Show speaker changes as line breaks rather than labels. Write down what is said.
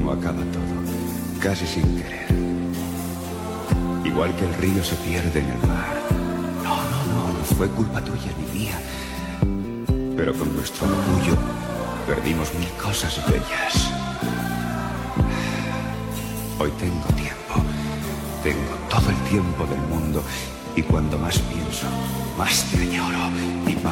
cómo acaba todo, casi sin querer. Igual que el río se pierde en el mar. No fue culpa tuya ni mía. Pero con nuestro orgullo perdimos mil cosas bellas. Hoy tengo tiempo. Tengo todo el tiempo del mundo. Y cuando más pienso, más te añoro y más